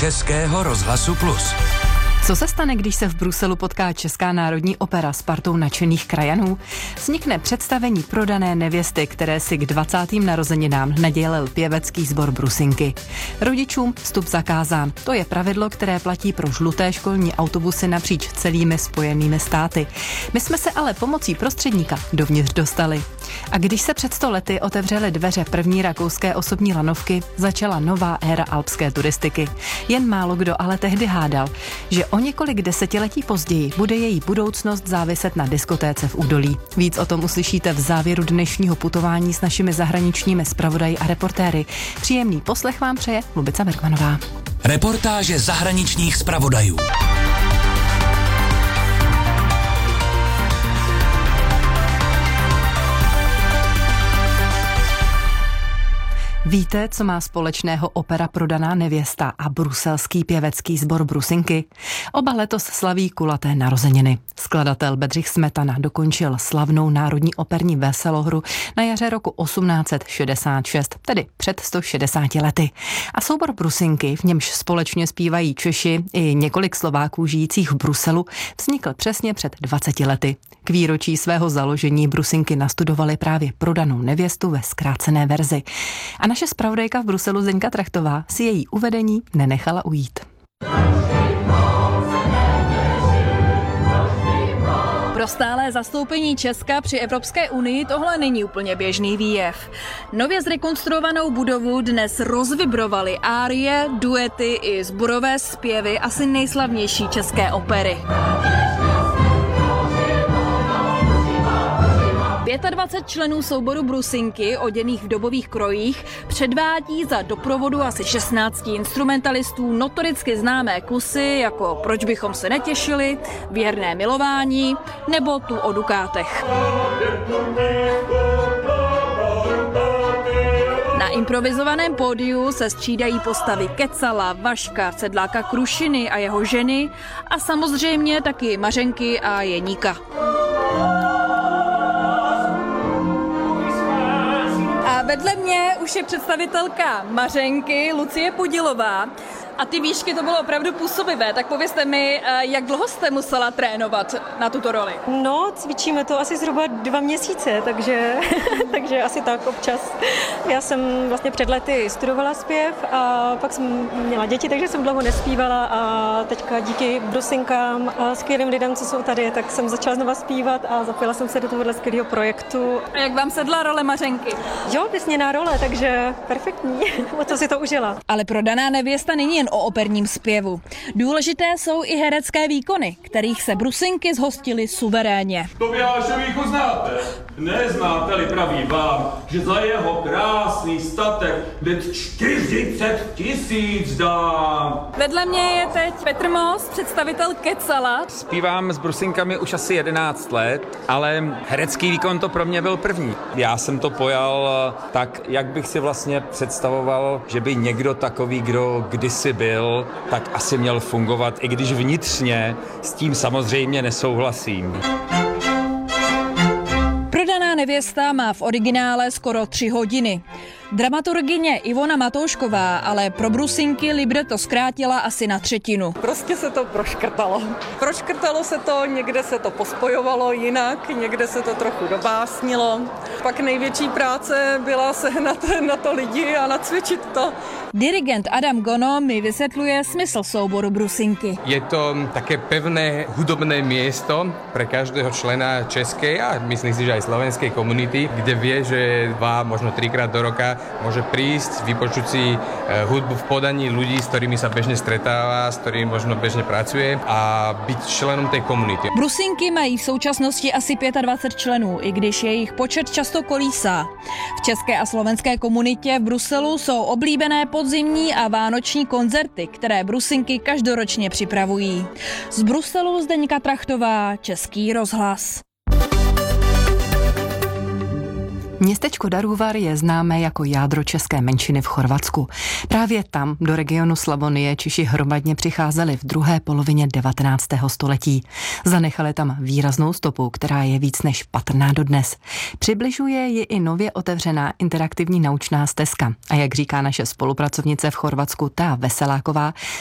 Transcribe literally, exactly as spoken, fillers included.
Českého rozhlasu Plus. Co se stane, když se v Bruselu potká Česká národní opera s partou nadšených krajanů? Vznikne představení Prodané nevěsty, které si k dvacátým narozeninám nadělil pěvecký sbor Brusinky. Rodičům vstup zakázán. To je pravidlo, které platí pro žluté školní autobusy napříč celými spojenými státy. My jsme se ale pomocí prostředníka dovnitř dostali. A když se před sto lety otevřely dveře první rakouské osobní lanovky, začala nová éra alpské turistiky. Jen málo kdo ale tehdy hádal, že o několik desetiletí později bude její budoucnost záviset na diskotéce v údolí. Víc o tom uslyšíte v závěru dnešního putování s našimi zahraničními zpravodaji a reportéry. Příjemný poslech vám přeje Lubica Bergmanová. Reportáže zahraničních zpravodajů. Víte, co má společného opera Prodaná nevěsta a bruselský pěvecký sbor Brusinky? Oba letos slaví kulaté narozeniny. Skladatel Bedřich Smetana dokončil slavnou národní operní veselohru na jaře roku osmnáct set šedesát šest, tedy před sto šedesáti lety. A soubor Brusinky, v němž společně zpívají Češi i několik Slováků žijících v Bruselu, vznikl přesně před dvaceti lety. K výročí svého založení Brusinky nastudovali právě Prodanou nevěstu ve zkrácené verzi. A naše zpravodajka v Bruselu Zdeňka Trachtová si její uvedení nenechala ujít. Pro stálé zastoupení Česka při Evropské unii tohle není úplně běžný výjev. Nově zrekonstruovanou budovu dnes rozvibrovaly árie, duety i sborové zpěvy asi nejslavnější české opery. dvacet pět členů souboru Brusinky, oděných v dobových krojích, předvádí za doprovodu asi šestnácti instrumentalistů notoricky známé kusy, jako Proč bychom se netěšili, Věrné milování nebo Tu o dukátech. Na improvizovaném pódiu se střídají postavy Kecala, Vaška, Sedláka Krušiny a jeho ženy a samozřejmě taky Mařenky a Jeníka. Vedle mě už je představitelka Mařenky, Lucie Podilová. A ty výšky to bylo opravdu působivé, tak povězte mi, jak dlouho jste musela trénovat na tuto roli? No, cvičíme to asi zhruba dva měsíce, takže, takže asi tak občas. Já jsem vlastně před lety studovala zpěv a pak jsem měla děti, takže jsem dlouho nespívala a teďka díky Brusinkám a skvělým lidem, co jsou tady, tak jsem začala znova zpívat a zapojila jsem se do tohohle skvělého projektu. A jak vám sedla role Mařenky? Jo, vysněná role, takže perfektní, o co si to užila. Ale Prodaná nevěsta není jen o operním zpěvu. Důležité jsou i herecké výkony, kterých se Brusinky zhostily suverénně. Tobiášovíku znáte? Neznáte-li, praví vám, že za jeho krásný statek jde čtyřicet tisíc dám. Vedle mě je teď Petr Moos, představitel Kecala. Zpívám s Brusinkami už asi jedenáct let, ale herecký výkon to pro mě byl první. Já jsem to pojal tak, jak bych si vlastně představoval, že by někdo takový, kdo kdysi byl, tak asi měl fungovat, i když vnitřně s tím samozřejmě nesouhlasím. Prodaná nevěsta má v originále skoro tři hodiny. Dramaturgyně Ivona Matoušková ale pro Brusinky libreto zkrátila asi na třetinu. Prostě se to proškrtalo. Proškrtalo se to, někde se to pospojovalo jinak, někde se to trochu dobásnilo. Pak největší práce byla sehnat na to lidi a nacvičit to. Dirigent Adam Gono mi vysvětluje smysl souboru Brusinky. Je to také pevné hudobné miesto pre každého člena českej a myslím si, že aj slovenskej komunity, kde vie, že dva, možno trikrát do roka môže prísť, vypočuť si hudbu v podaní ľudí, s ktorými sa bežne stretáva, s ktorými možno bežne pracuje a byť členom tej komunity. Brusinky mají v současnosti asi dvacet pět členů, i když jejich počet často kolísá. V české a slovenské komunitě v Bruselu jsou oblíbené podzimní a vánoční koncerty, které Brusinky každoročně připravují. Z Bruselu Zdeňka Trachtová, Český rozhlas. Městečko Daruvar je známé jako jádro české menšiny v Chorvatsku. Právě tam do regionu Slavonie Češi hromadně přicházeli v druhé polovině devatenáctého století. Zanechali tam výraznou stopu, která je víc než patrná dodnes. Přibližuje ji i nově otevřená interaktivní naučná stezka. A jak říká naše spolupracovnice v Chorvatsku Tea Veseláková,